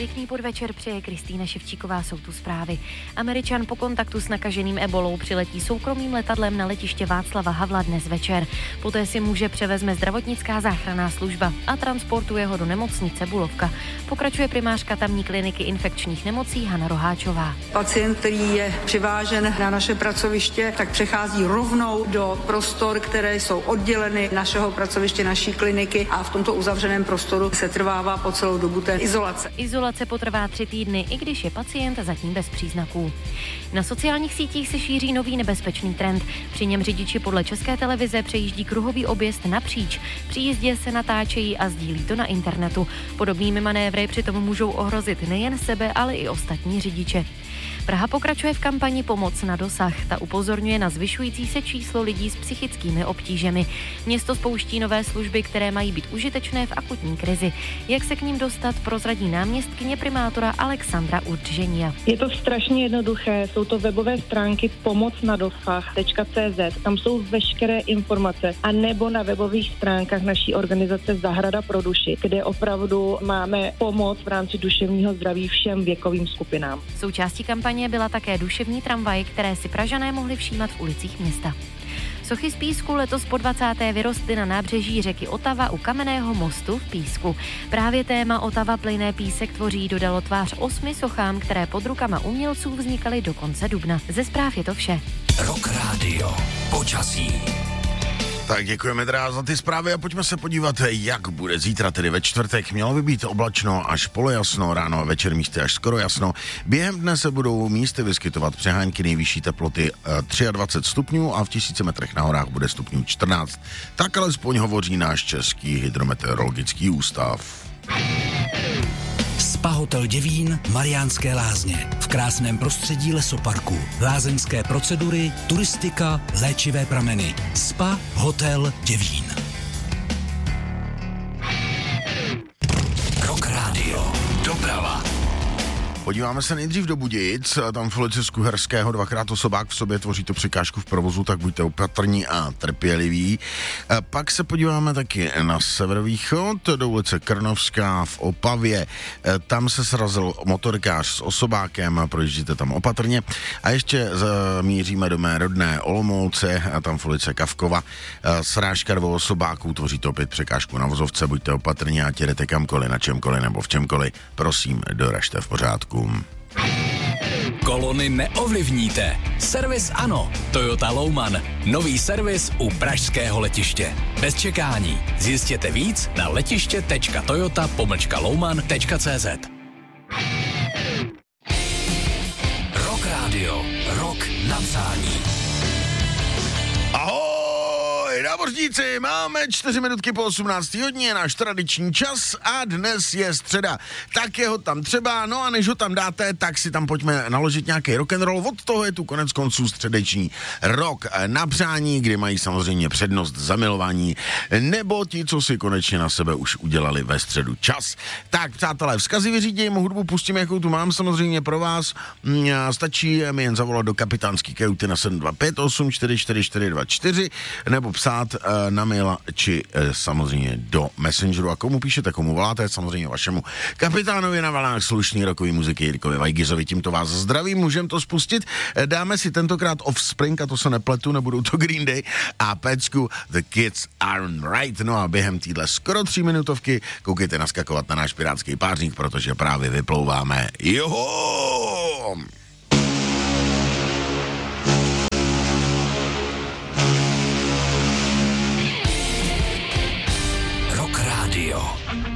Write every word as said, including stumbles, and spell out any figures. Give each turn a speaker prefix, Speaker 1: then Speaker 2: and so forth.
Speaker 1: Pěkný podvečer přeje Kristýna Ševčíková, jsou tu zprávy. Američan po kontaktu s nakaženým ebolou přiletí soukromým letadlem na letiště Václava Havla dnes večer. Poté si muže převezme zdravotnická záchranná služba a transportuje ho do nemocnice Bulovka. Pokračuje primářka tamní kliniky infekčních nemocí Hana Roháčová.
Speaker 2: Pacient, který je přivážen na naše pracoviště, tak přechází rovnou do prostor, které jsou odděleny našeho pracoviště, naší kliniky, a v tomto uzavřeném prostoru se trvává po celou dobu té izolace.
Speaker 1: Izolace potrvá tři týdny, i když je pacient zatím bez příznaků. Na sociálních sítích se šíří nový nebezpečný trend. Při něm řidiči podle České televize přejíždí kruhový objezd napříč. Při jízdě se natáčejí a sdílí to na internetu. Podobnými manévry přitom můžou ohrozit nejen sebe, ale i ostatní řidiče. Praha pokračuje v kampani Pomoc na dosah. Ta upozorňuje na zvyšující se číslo lidí s psychickými obtížemi. Město spouští nové služby, které mají být užitečné v akutní krizi. Jak se k ním dostat, prozradí náměstkyně primátora Alexandra Urženia.
Speaker 3: Je to strašně jednoduché, jsou to webové stránky pomoc na dosah tečka cé zet, tam jsou veškeré informace, a nebo na webových stránkách naší organizace Zahrada pro duši, kde opravdu máme pomoc v rámci duševního zdraví všem věkovým skupinám.
Speaker 1: Součástí kampaně byla také duševní tramvaj, které si Pražané mohli všímat v ulicích města. Sochy z písku letos po dvacáté vyrostly na nábřeží řeky Otava u Kamenného mostu v Písku. Právě téma Otava plyné písek tvoří dodalo tvář osmi sochám, které pod rukama umělců vznikaly do konce dubna. Ze zpráv je to vše.
Speaker 4: Rock Radio. Počasí.
Speaker 5: Tak děkujeme teda za ty zprávy a pojďme se podívat, jak bude zítra, tedy ve čtvrtek. Mělo by být oblačno až polojasno, ráno a večer místy až skoro jasno. Během dne se budou místy vyskytovat přehánky, nejvyšší teploty dvacet tři stupňů a v tisíci metrech na horách bude stupňů čtrnáct. Tak alespoň hovoří náš Český hydrometeorologický ústav.
Speaker 4: Spa Hotel Děvín, Mariánské Lázně. V krásném prostředí lesoparku. Lázeňské procedury, turistika, léčivé prameny. Spa Hotel Děvín. Rock Radio. Doprava.
Speaker 5: Podíváme se nejdřív do Budějic, tam v ulici Skuherského dvakrát osobák v sobě tvoří to překážku v provozu, tak buďte opatrní a trpěliví. Pak se podíváme taky na severovýchod, do ulice Krnovská v Opavě. Tam se srazil motorkář s osobákem, projíždíte tam opatrně. A ještě zamíříme do mé rodné Olomouce, tam v ulici Kavkova. Srážka dvou osobáků tvoří to opět překážku na vozovce, buďte opatrní a jdete kamkoliv, na čemkoliv nebo v čemkoliv. Prosím, doražte v pořádku.
Speaker 4: Kolony neovlivníte. Servis ano. Toyota Louman. Nový servis u pražského letiště. Bez čekání. Zjistěte víc na letiště tečka toyota pomlčka louman tečka cé zet. Rock Radio. Rock na přání.
Speaker 5: Ahoj! Námořníci, máme čtyři minutky po osmnácté hodině, náš tradiční čas a dnes je středa. Tak je ho tam třeba, no a než ho tam dáte, tak si tam pojďme naložit nějaký rock'n'roll. Od toho je tu konec konců středeční rock na přání, kdy mají samozřejmě přednost zamilování, nebo ti, co si konečně na sebe už udělali ve středu čas. Tak, přátelé, vzkazy vyřídím, hudbu pustím, jakou tu mám samozřejmě pro vás. Stačí mi jen zavolat do kapitánský kajuty na sedm dva pět osm čtyři čtyři čtyři dva čtyři nebo psát uh, na mail či uh, samozřejmě do Messengeru. A komu píšete, komu voláte, samozřejmě vašemu kapitánovi na vlnách slušný rokový muziky Jirkovi Vajgizovi. Tímto vás zdravím, můžeme to spustit. Dáme si tentokrát Offspring, a to se nepletu, nebudou to Green Day, a pecku The Kids Aren't Right. No a během týhle skoro tři minutovky koukejte naskakovat na náš pirátský pářník, protože právě vyplouváme. Joho!
Speaker 4: Rock Radio.